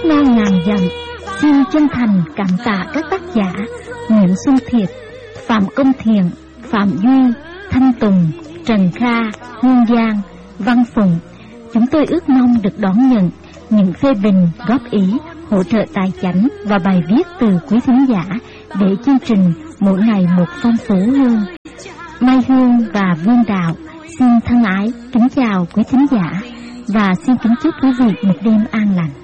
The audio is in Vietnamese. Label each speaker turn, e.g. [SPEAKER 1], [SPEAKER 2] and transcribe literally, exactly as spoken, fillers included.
[SPEAKER 1] ước no ngàn dặm. Xin chân thành cảm tạ các tác giả Nguyễn Xuân Thiệt, Phạm Công Thiện, Phạm Duy, Thanh Tùng, Trần Kha, Hương Giang, Văn Phụng. Chúng tôi ước mong được đón nhận những phê bình, góp ý, hỗ trợ tài chánh và bài viết từ quý thính giả để chương trình mỗi ngày một phong phú hơn. Mai Hương và Vương Đạo xin thân ái kính chào quý thính giả và xin kính chúc quý vị một đêm an lành.